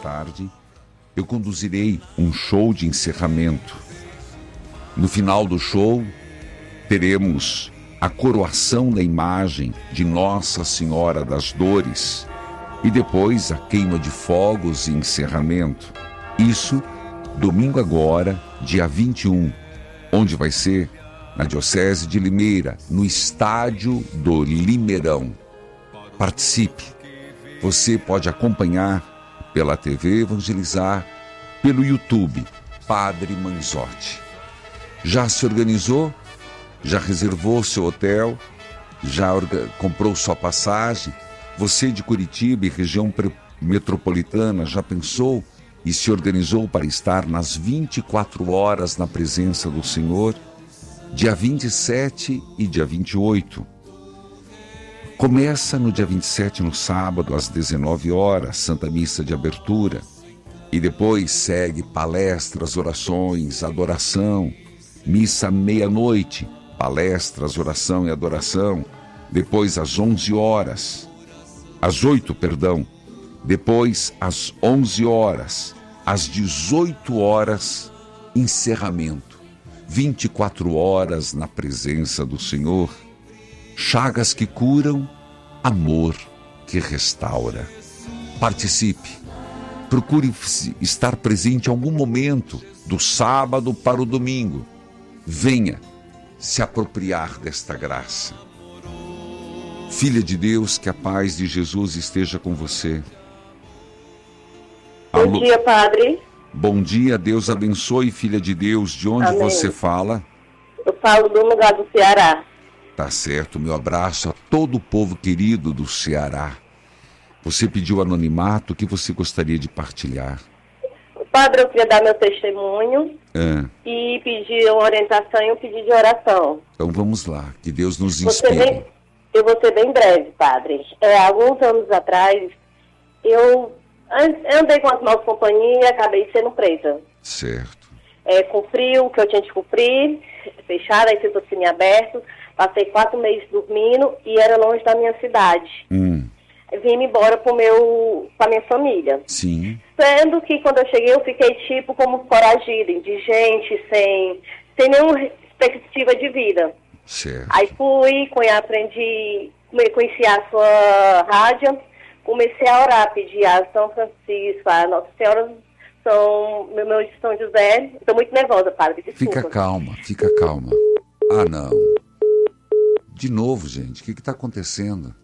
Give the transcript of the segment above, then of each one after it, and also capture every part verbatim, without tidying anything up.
tarde, eu conduzirei um show de encerramento. No final do show, teremos a coroação da imagem de Nossa Senhora das Dores e depois a queima de fogos e encerramento. Isso domingo agora, dia vinte e um, onde vai ser na Diocese de Limeira, no estádio do Limeirão. Participe. Você pode acompanhar pela T V Evangelizar, pelo YouTube, Padre Manzotti. Já se organizou? Já reservou seu hotel? Já orga- comprou sua passagem? Você de Curitiba e região pre- metropolitana já pensou e se organizou para estar nas vinte e quatro horas na presença do Senhor? Dia vinte e sete e dia vinte e oito. Começa no dia vinte e sete, no sábado, às dezenove horas, Santa Missa de abertura. E depois segue palestras, orações, adoração. Missa meia-noite, palestras, oração e adoração. Depois às onze horas. Às oito, perdão. Depois às onze horas. Às dezoito horas, encerramento. vinte e quatro horas na presença do Senhor. Chagas que curam, amor que restaura. Participe. Procure estar presente em algum momento, do sábado para o domingo. Venha se apropriar desta graça. Filha de Deus, que a paz de Jesus esteja com você. Bom Alô? dia, Padre. Bom dia, Deus abençoe, filha de Deus. De onde Amém. você fala? Eu falo do lugar do Ceará. Tá certo, meu abraço a todo o povo querido do Ceará. Você pediu anonimato, o que você gostaria de partilhar? Padre, eu queria dar meu testemunho É, e pedir uma orientação e um pedido de oração. então vamos lá, que Deus nos Vou ser inspire. bem, eu vou ser bem breve, Padre. É, alguns anos atrás, eu an- andei com as maus companhias e acabei sendo presa. Certo. É, cumpri o que eu tinha de cumprir, fechada, aí fiz o cine aberto, passei quatro meses dormindo e era longe da minha cidade. Hum, Vim embora pro meu, com a minha família. sim, Sendo que quando eu cheguei eu fiquei tipo como foragida, indigente, sem, sem nenhuma perspectiva de vida. certo. Aí fui, conhe- aprendi, come- conheci a sua rádio, comecei a orar, pedir a São Francisco, a Nossa Senhora, São, meu, meu de São José. Estou muito nervosa, Padre, desculpa. Fica calma, fica calma. Ah, não. De novo, gente, o que está acontecendo?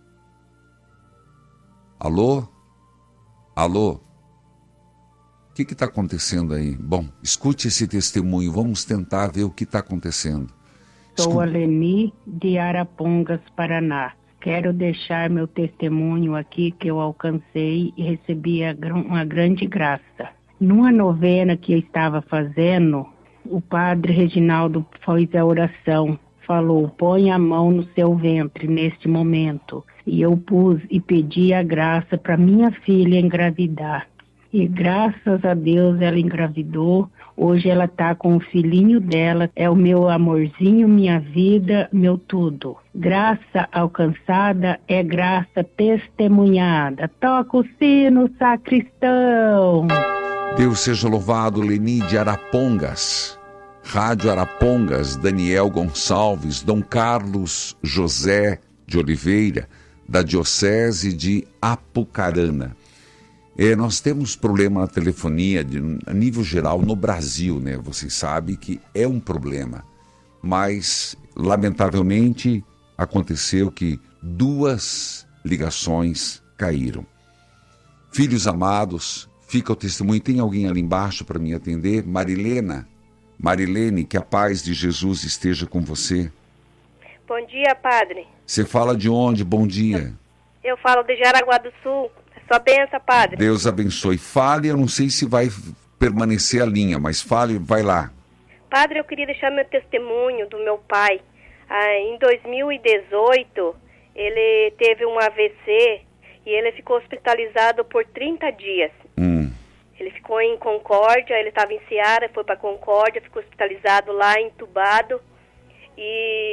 Alô? Alô? O que está acontecendo aí? Bom, escute esse testemunho, vamos tentar ver o que está acontecendo. Sou Escu- a Leni de Arapongas, Paraná. Quero deixar meu testemunho aqui que eu alcancei e recebi a gr- uma grande graça. Numa novena que eu estava fazendo, o padre Reginaldo fez a oração. Falou, põe a mão no seu ventre neste momento. E eu pus e pedi a graça para minha filha engravidar. E graças a Deus ela engravidou. Hoje ela está com o filhinho dela. É o meu amorzinho, minha vida, meu tudo. Graça alcançada é graça testemunhada. Toca o sino, sacristão. Deus seja louvado, Leni de Arapongas. Rádio Arapongas, Daniel Gonçalves, Dom Carlos José de Oliveira, da Diocese de Apucarana. É, nós temos problema na telefonia de, a nível geral no Brasil, né? Vocês sabem que é um problema. Mas, lamentavelmente, aconteceu que duas ligações caíram. Filhos amados, fica o testemunho. Tem alguém ali embaixo para me atender? Marilena? Marilene, que a paz de Jesus esteja com você. Bom dia, Padre. Você fala de onde? Bom dia. Eu falo de Jaraguá do Sul. Sua benção, Padre. Deus abençoe. Fale, eu não sei se vai permanecer a linha, mas fale, vai lá. Padre, eu queria deixar meu testemunho do meu pai. Ah, em dois mil e dezoito, ele teve um A V C e ele ficou hospitalizado por trinta dias. Hum, Ele ficou em Concórdia, ele estava em Ceará, foi para Concórdia, ficou hospitalizado lá, entubado. E,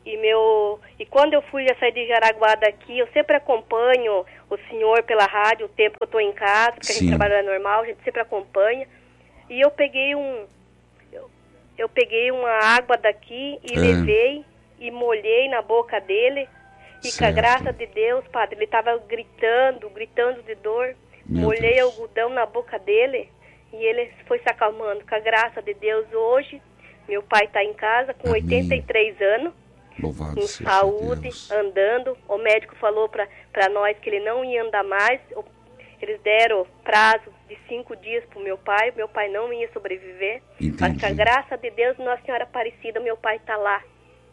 E, meu, e quando eu fui sair de Jaraguá daqui, eu sempre acompanho o senhor pela rádio, o tempo que eu estou em casa, porque Sim. a gente trabalha normal, a gente sempre acompanha. E eu peguei um... Eu, eu peguei uma água daqui e é. levei e molhei na boca dele. E certo. Com a graça de Deus, padre, ele estava gritando, gritando de dor. Meu molhei Deus. algodão na boca dele e ele foi se acalmando. Com a graça de Deus, hoje, meu pai está em casa com Amém. oitenta e três anos. Louvado com saúde, Deus. andando. O médico falou para nós que ele não ia andar mais. Eles deram prazo de cinco dias para o meu pai. Meu pai não ia sobreviver. Entendi. Mas com a graça de Deus, Nossa Senhora Aparecida, meu pai está lá.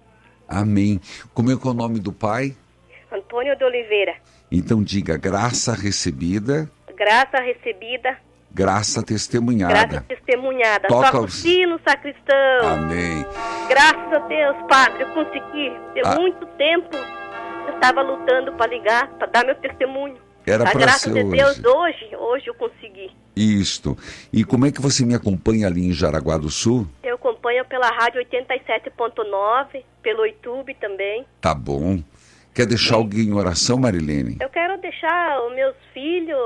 Amém. Como é que é o nome do pai? Antônio de Oliveira. Então diga, graça recebida. Graça recebida. Graça testemunhada. Graça testemunhada. Toca Toca o sino, sacristão. Amém. Graças a Deus, padre, eu consegui. De ah. muito tempo eu estava lutando para ligar, para dar meu testemunho. Era para ser hoje. Graças a Deus, hoje, hoje eu consegui. Isto. E como é que você me acompanha ali em Jaraguá do Sul? Eu acompanho pela rádio oitenta e sete ponto nove, pelo YouTube também. Tá bom. Quer deixar Sim. alguém em oração, Marilene? Eu quero deixar os meus filhos,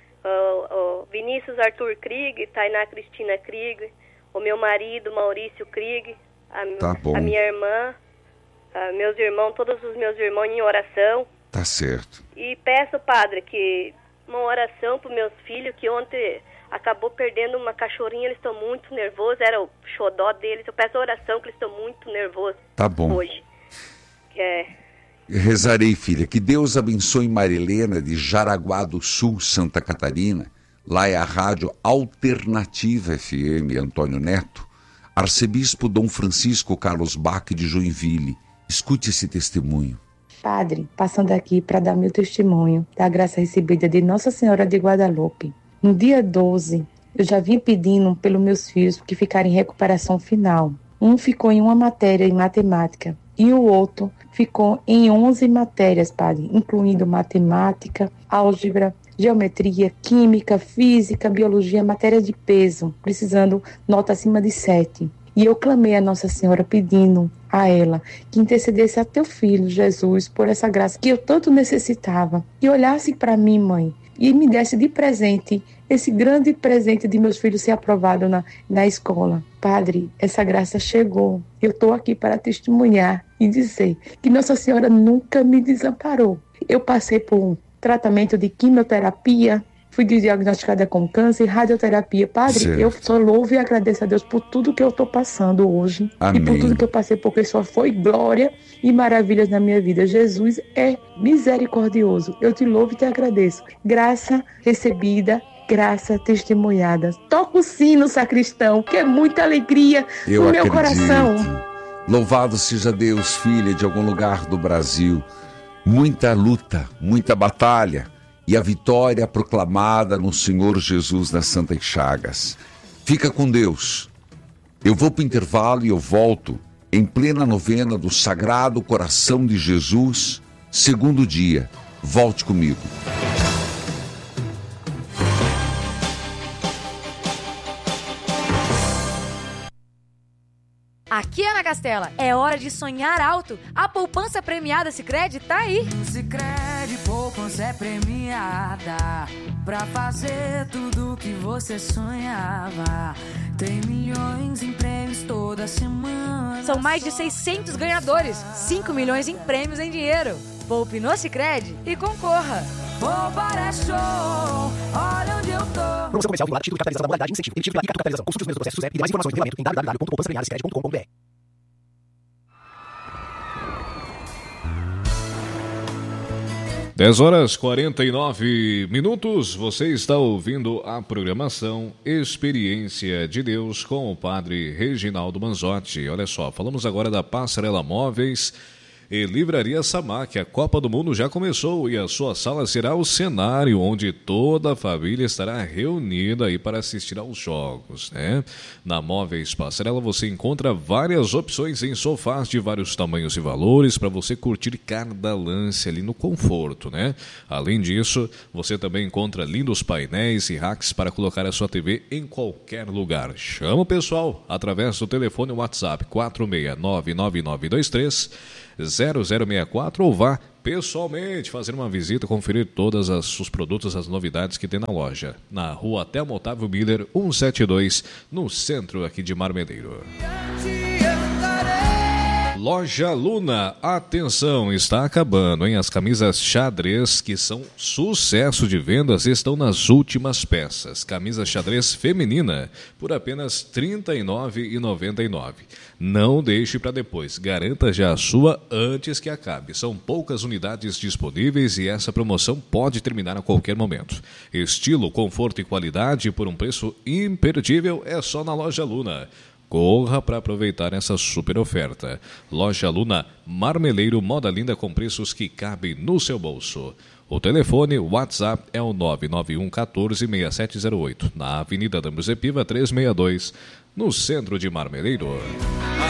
o, o Vinícius Arthur Krieg, Tainá Cristina Krieg, o meu marido Maurício Krieg, a, tá bom. a minha irmã, a meus irmãos, todos os meus irmãos em oração. Tá certo. E peço, padre, que uma oração para os meus filhos, que ontem acabou perdendo uma cachorrinha, eles estão muito nervosos, era o xodó deles. Eu peço oração que eles estão muito nervosos tá bom. hoje. Que é... Rezarei, filha, que Deus abençoe Marilena de Jaraguá do Sul, Santa Catarina. Lá é a rádio Alternativa F M, Antônio Neto. Arcebispo Dom Francisco Carlos Bach de Joinville. Escute esse testemunho. Padre, passando aqui para dar meu testemunho da graça recebida de Nossa Senhora de Guadalupe. No dia doze, eu já vim pedindo pelos meus filhos que ficaram em recuperação final. Um ficou em uma matéria em matemática e o outro ficou em onze matérias, padre, incluindo matemática, álgebra, geometria, química, física, biologia, matéria de peso, precisando nota acima de sete. E eu clamei a Nossa Senhora pedindo a ela que intercedesse a teu filho, Jesus, por essa graça que eu tanto necessitava. E olhasse para mim, mãe, e me desse de presente esse grande presente de meus filhos ser aprovado na, na escola. Padre, essa graça chegou. Eu estou aqui para testemunhar e dizer que Nossa Senhora nunca me desamparou. Eu passei por um tratamento de quimioterapia, fui diagnosticada com câncer, radioterapia. Padre, certo. Eu só louvo e agradeço a Deus por tudo que eu estou passando hoje. Amém. E por tudo que eu passei, porque só foi glória e maravilhas na minha vida. Jesus é misericordioso. Eu te louvo e te agradeço. Graça recebida, graça testemunhada. Toca o sino, sacristão, que é muita alegria eu no meu acredito. coração. Louvado seja Deus, filha de algum lugar do Brasil. Muita luta, muita batalha. E a vitória proclamada no Senhor Jesus nas Santas Chagas. Fica com Deus. Eu vou para o intervalo e eu volto em plena novena do Sagrado Coração de Jesus, segundo dia. Volte comigo. Aqui é na Castela, é hora de sonhar alto. A poupança premiada Sicredi tá aí. Sicredi, poupança é premiada pra fazer tudo que você sonhava. Tem milhões em prêmios toda semana. São mais de seiscentos ganhadores, cinco milhões em prêmios em dinheiro. Poupe no Sicredi e concorra. Poupar é show, olha onde eu tô. Promoção comercial vinculada, título de capitalização da modalidade incentivo. Emitido pela capitalização. Consulte os meus processos e demais informações no regulamento em w w w ponto poupança premiada sicredi ponto com ponto b r. dez horas e quarenta e nove minutos, você está ouvindo a programação Experiência de Deus com o padre Reginaldo Manzotti. Olha só, falamos agora da Passarela Móveis, e Livraria Samac. A Copa do Mundo já começou e a sua sala será o cenário onde toda a família estará reunida aí para assistir aos jogos, né? Na Móveis Passarela você encontra várias opções em sofás de vários tamanhos e valores para você curtir cada lance ali no conforto, né? Além disso, você também encontra lindos painéis e racks para colocar a sua T V em qualquer lugar. Chama o pessoal através do telefone WhatsApp quatro seis nove nove nove dois três zero zero seis quatro ou vá pessoalmente fazer uma visita, conferir todos os produtos, as novidades que tem na loja. Na rua Telmo Otávio Miller, cento e setenta e dois, no centro aqui de Marmeleiro. Loja Luna, atenção, está acabando, hein? As camisas xadrez, que são sucesso de vendas, estão nas últimas peças. Camisa xadrez feminina, por apenas trinta e nove reais e noventa e nove centavos. Não deixe para depois, garanta já a sua antes que acabe. São poucas unidades disponíveis e essa promoção pode terminar a qualquer momento. Estilo, conforto e qualidade por um preço imperdível é só na Loja Luna. Corra para aproveitar essa super oferta. Loja Luna, Marmeleiro, moda linda com preços que cabem no seu bolso. O telefone, o WhatsApp é o nove nove um um quatro seis sete zero oito, na Avenida Damos Epiva trezentos e sessenta e dois, no centro de Marmeleiro.